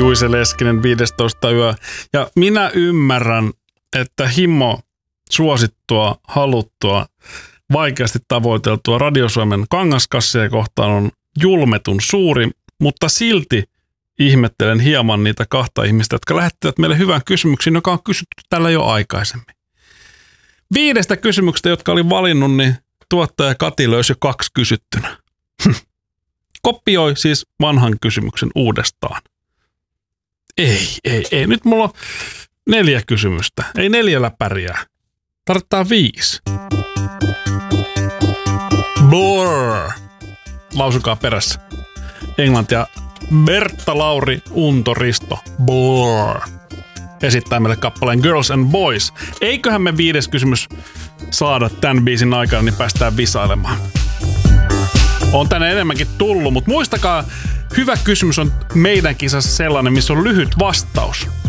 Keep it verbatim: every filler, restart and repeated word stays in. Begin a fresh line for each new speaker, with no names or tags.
Juise Leskinen, viidestoista yö. Ja minä ymmärrän, että himo suosittua, haluttua, vaikeasti tavoiteltua Radio Suomen kangaskasseja kohtaan on julmetun suuri, mutta silti ihmettelen hieman niitä kahta ihmistä, jotka lähettivät meille hyvän kysymyksen, joka on kysytty tällä jo aikaisemmin. Viidestä kysymyksestä, jotka olin valinnut, niin tuottaja Kati löysi jo kaksi kysyttynä. Kopioi siis vanhan kysymyksen uudestaan. Ei, ei, ei. Nyt mulla on neljä kysymystä. Ei neljällä pärjää. Tarvitaan viisi. Blur. Lausukaa perässä. Englantia. Bertta Lauri Unto Risto. Blur. Esittää meille kappaleen Girls and Boys. Eiköhän me viides kysymys saada tämän biisin aikana, niin päästään visailemaan. On tänne enemmänkin tullut, mutta muistakaa, hyvä kysymys on meidän kisassa sellainen, missä on lyhyt vastaus.